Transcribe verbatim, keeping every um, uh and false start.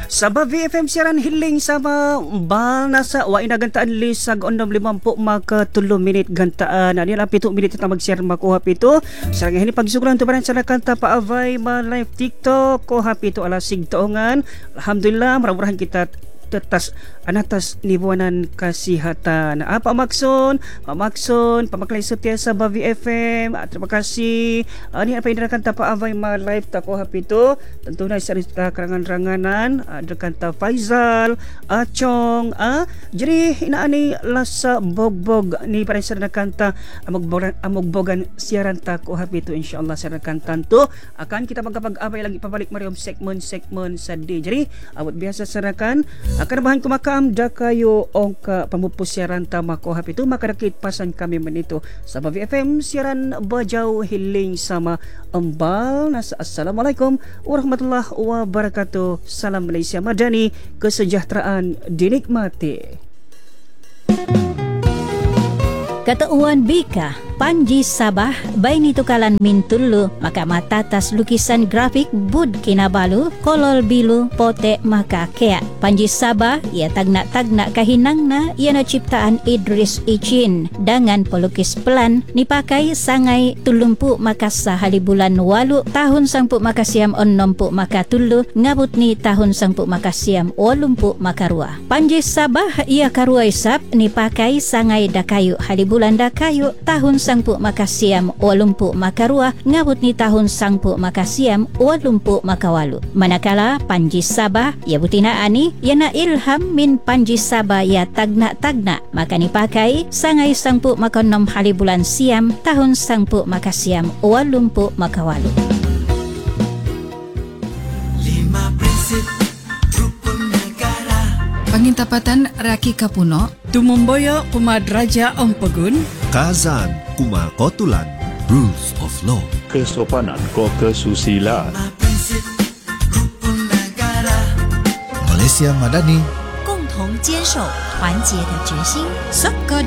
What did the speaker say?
Sabah V F M siaran hiling sama bal nasa wa ina gantaan lisag ondom limampu maka tulo minit gantaan. Ani lapi tu minit kita mag-share mako hapi tu. Sarang ini pagsugulan tu barang cara kanta pa avay ma live TikTok ko hapi tu ala sig taongan. Alhamdulillah murah-murahan kita tetas anatas nibuanan kasihatan. Apa maksud? Maksud pamaklay setia sa V F M. Ah, terima kasih. Ah, ni apa yang kanta pa avay ma live ta ko hapi tu. Tentu na sa karangan-ranganan ada kanta Faizal, Achong, ah jadi inaani lasa bogbog ni para sa kanta amogbogan amogbogan siaran ta ko hapi tu insyaallah sa kanta tu akan kita magkapag-abay lagi pabalik mariom segmen-segmen sa di. Jadi awat biasa sarakan akan bahan kumakam da kayo ongka pamupusyaran tama ko hapi tu makadakit pasan kami menito sa V F M siaran Bajau Hiling sama Embal nasa Assalamualaikum warahmatullahi wabarakatuh. Salam Malaysia Madani, kesejahteraan dinikmati. Kata Uwan Bika, Panji Sabah, bayi ni tukalan mintulu, maka matatas lukisan grafik bud kinabalu, kolol bilu, pote maka kea. Panji Sabah, ia tagnak-tagnak kahinang na, ia na ciptaan Idris Icin, dengan pelukis pelan, nipakai sangai tulumpu maka sahali bulan walu, tahun sangpu maka siam onnompu maka tulu, ngabut ni tahun sangpu maka siam walumpu maka rua. Panji Sabah, ia karua isap, nipakai sangai dakayu halibu Bulanda kayu tahun sangpu makasiam walumpu makarua ngabut ni tahun sangpu makasiam walumpu makawalu. Manakala Panji Sabah ya butina ani yana ilham min Panji Sabah ya tagna-tagna maka ni pakai sangai sangpu makonom hali bulan siam tahun sangpu makasiam walumpu makawalu. Lima prinsip rukun negara. Pangintapatan Raki Kapuno, Tumumboyo Kumadraja Ompegun, Kazan Kuma Kotulan, Rules of Law, Kesopanan ko kesusilaan. Lima prinsip rukun negara. Malaysia Madani, 共同坚守团结的决心。 Sabka